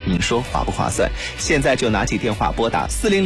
您说划不划算？现在就拿起电话拨打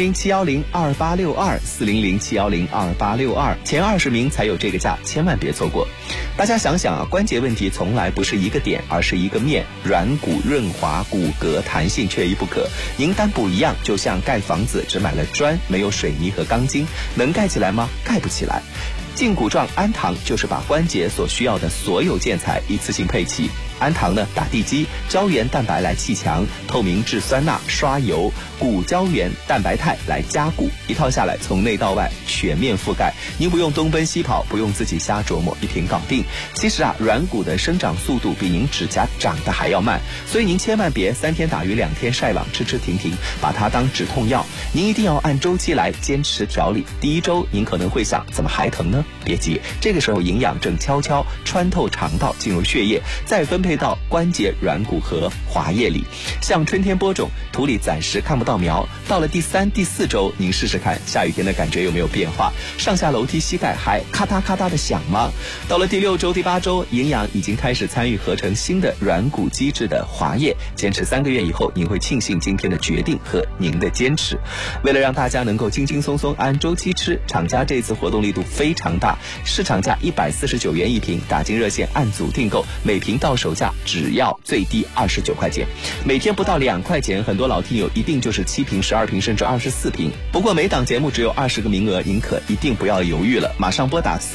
400-710-2862，400-710-2862，前20名才有这个价，千万别错过。大家想想啊，关节问题从来不是一个点，而是一个面，软骨润滑，骨骼弹性缺一不可。您单不一样，就像盖房子只买了砖，没有水泥和钢筋，能盖起来吗？盖不起来。胫骨状安糖就是把关节所需要的所有建材一次性配齐。安糖呢，打地基，胶原蛋白来砌墙，透明质酸钠刷油，骨胶原蛋白肽来加固，一套下来从内到外全面覆盖，您不用东奔西跑，不用自己瞎琢磨，一瓶搞定。其实啊，软骨的生长速度比您指甲长得还要慢，所以您千万别3天打鱼2天晒网，吃吃停停，把它当止痛药。您一定要按周期来坚持调理。第1周您可能会想，怎么还疼呢？别急，这个时候营养正悄悄穿透肠道进入血液，再分配到关节、软骨和滑液里。像春天播种，土里暂时看不到苗，到了第3、第4周，您试试看下雨天的感觉有没有变化，上下楼梯膝盖还咔嗒咔嗒的响吗？到了第6周、第8周，营养已经开始参与合成新的软骨基质的滑液。坚持3个月以后，您会庆幸今天的决定和您的坚持。为了让大家能够轻轻松松按周期吃，厂家这次活动力度非常大，市场价149元一瓶，打进热线按组订购，每瓶到手价只要最低29块钱，每天不到2块钱，很多老听友一定就是7瓶、12瓶甚至24瓶。不过每档节目只有20个名额，您可一定不要犹豫了，马上拨打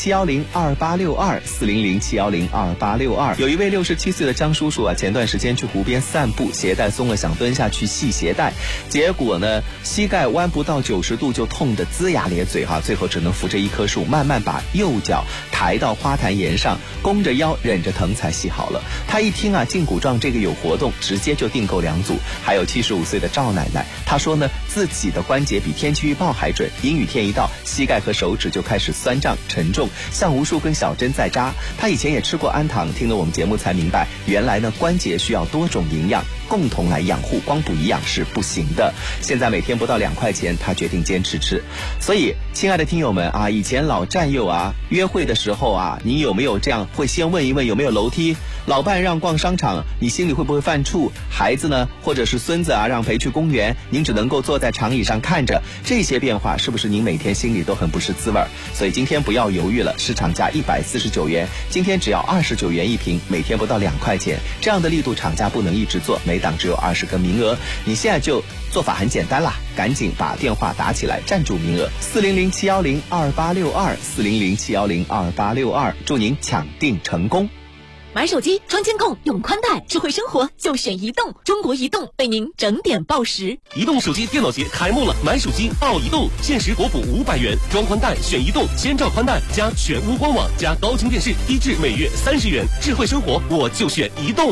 400-710-2862，400-710-2862。有一位67岁的张叔叔啊，前段时间去湖边散步，鞋带松了，想蹲下去系鞋带，结果呢，膝盖弯不到90度就痛得龇牙咧嘴最后只能扶着一棵树，慢慢把右脚抬到花坛沿上，弓着腰忍着疼才系好了。他一听啊，胫骨状这个有活动，直接就订购2组。还有75岁的赵奶奶，她说呢，自己的关节比天气预报还准，阴雨天一到，膝盖和手指就开始酸胀沉重，像无数根小针在扎。她以前也吃过安糖，听了我们节目才明白，原来呢，关节需要多种营养共同来养护，光补营养是不行的。现在每天不到2块钱，他决定坚持吃。所以亲爱的听友们啊，以前老战友啊，约会的时候啊，你有没有这样会先问一问有没有楼梯？老伴让逛商场，你心里会不会犯怵？孩子呢，或者是孙子啊，让陪去公园，您只能够坐在长椅上看着，这些变化是不是您每天心里都很不是滋味？所以今天不要犹豫了，市场价149元，今天只要29元一瓶，每天不到2块钱，这样的力度厂家不能一直做，每档只有20个名额，你现在就做法很简单啦，赶紧把电话打起来，占住名额，400-710-2862，400-710-2862，祝您抢订成功。 买手机装监控用宽带，智慧生活就选移动，中国移动为您整点报时。 移动手机电脑节开幕了，买手机到移动，限时国补500元，装宽带选移动，千兆宽带加全屋官网加高清电视，低至每月30元，智慧生活我就选移动。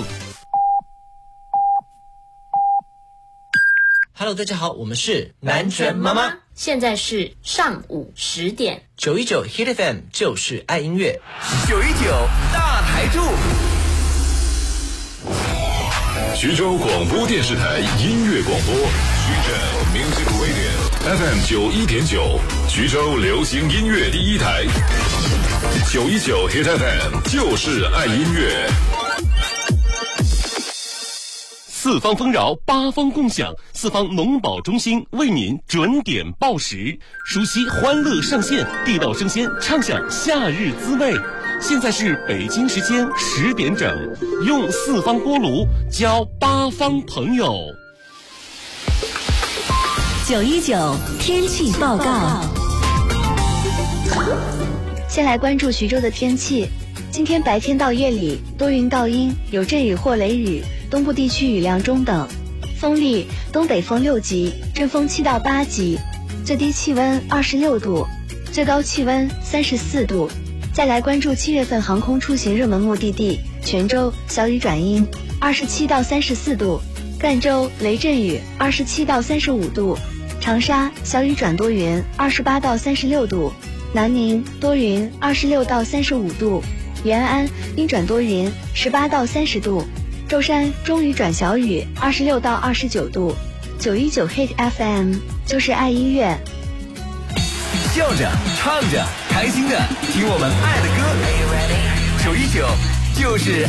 Hello， 大家好，我们是南拳妈妈。 现在是上午10点 ，919 Hit FM 就是爱音乐 ，919大台柱。 徐州广播电视台音乐广播，徐州 Music Radio FM 91.9，徐州流行音乐第一台，919 Hit FM 就是爱音乐。 四方丰饶，八方共享，四方农保中心为您准点报时，熟悉欢乐上线，地道生鲜，畅享夏日滋味。现在是北京时间10点整，用四方锅炉交八方朋友。 919天气报告。 先来关注徐州的天气，今天白天到夜里多云到阴，有阵雨或雷雨，东部地区雨量中等，风力东北风6级，阵风7到8级，最低气温26度，最高气温34度。再来关注7月份航空出行热门目的地，泉州小雨转阴，27到34度，赣州雷阵雨27到35度，长沙小雨转多云28到36度，南宁多云26到35度，延安阴转多云18到30度，舟山中雨转小雨26到29度。919 Hit FM 就是爱音乐， 笑着唱着开心的听我们爱的歌，919就是